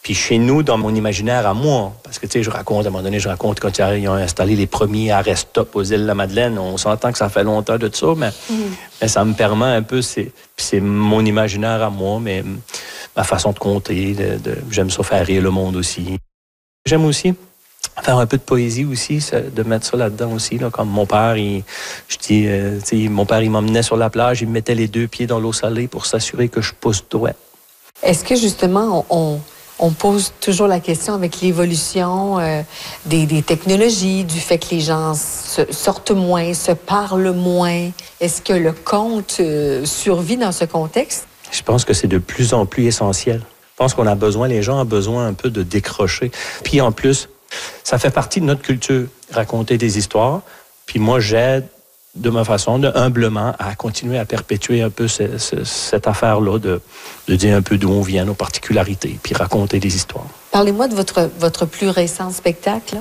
Puis chez nous, dans mon imaginaire à moi, parce que, tu sais, à un moment donné, je raconte quand ils ont installé les premiers arrêts stop aux îles de la Madeleine. On s'entend que ça fait longtemps de ça, mais ça me permet un peu, c'est mon imaginaire à moi, mais ma façon de compter, j'aime ça faire rire le monde aussi. J'aime aussi faire un peu de poésie aussi, de mettre ça là-dedans aussi, là, comme mon père, mon père, il m'emmenait sur la plage, il me mettait les 2 pieds dans l'eau salée pour s'assurer que je pousse droit. Est-ce que, justement, on pose toujours la question avec l'évolution des technologies, du fait que les gens sortent moins, se parlent moins. Est-ce que le conte survit dans ce contexte? Je pense que c'est de plus en plus essentiel. Je pense qu'on a besoin, les gens ont besoin un peu de décrocher. Puis en plus, ça fait partie de notre culture, raconter des histoires. Puis moi, j'aide de ma façon, humblement, à continuer à perpétuer un peu cette affaire-là, de dire un peu d'où on vient, nos particularités, puis raconter des histoires. Parlez-moi de votre plus récent spectacle.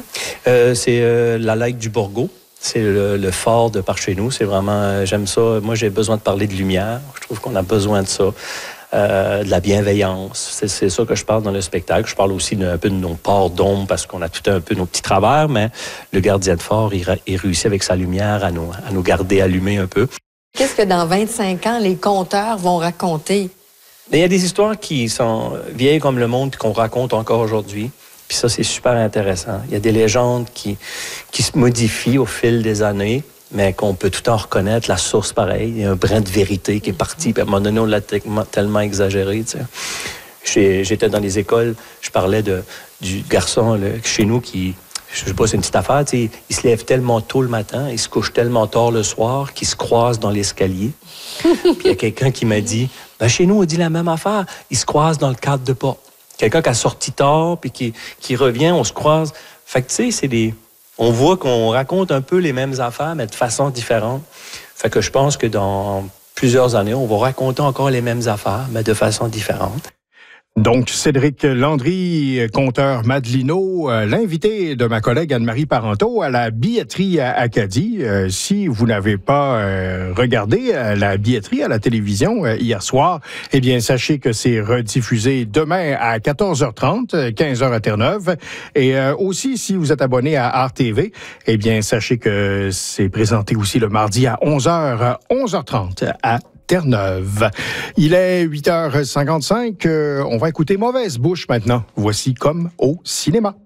C'est la Lake du Borgo. C'est le fort de par chez nous. C'est vraiment, j'aime ça. Moi, j'ai besoin de parler de lumière. Je trouve qu'on a besoin de ça. De la bienveillance. C'est ça que je parle dans le spectacle. Je parle aussi un peu de nos parts d'ombre parce qu'on a tout un peu nos petits travers, mais le gardien de fort, il réussit avec sa lumière à nous garder allumés un peu. Qu'est-ce que dans 25 ans, les conteurs vont raconter? Il y a des histoires qui sont vieilles comme le monde qu'on raconte encore aujourd'hui. Puis ça, c'est super intéressant. Il y a des légendes qui se modifient au fil des années, mais qu'on peut tout le temps reconnaître la source pareille. Il y a un brin de vérité qui est parti, puis à un moment donné, on l'a tellement exagéré. Tu sais. J'étais dans les écoles, je parlais du garçon là, chez nous qui, je sais pas, c'est une petite affaire, tu sais, il se lève tellement tôt le matin, il se couche tellement tard le soir qu'il se croise dans l'escalier. Puis il y a quelqu'un qui m'a dit, chez nous, on dit la même affaire, il se croise dans le cadre de porte. Quelqu'un qui a sorti tard, puis qui revient, on se croise. Fait que tu sais, on voit qu'on raconte un peu les mêmes affaires, mais de façon différente. Fait que je pense que dans plusieurs années, on va raconter encore les mêmes affaires, mais de façon différente. Donc, Cédric Landry, conteur Madelino, l'invité de ma collègue Anne-Marie Parenteau à la billetterie à Acadie. Si vous n'avez pas regardé la billetterie à la télévision hier soir, eh bien, sachez que c'est rediffusé demain à 14h30, 15h à Terre-Neuve. Et aussi, si vous êtes abonné à Art TV, eh bien, sachez que c'est présenté aussi le mardi à 11h, 11h30 à Terre-Neuve. Il est 8h55. On va écouter Mauvaise Bouche maintenant. Voici Comme au cinéma.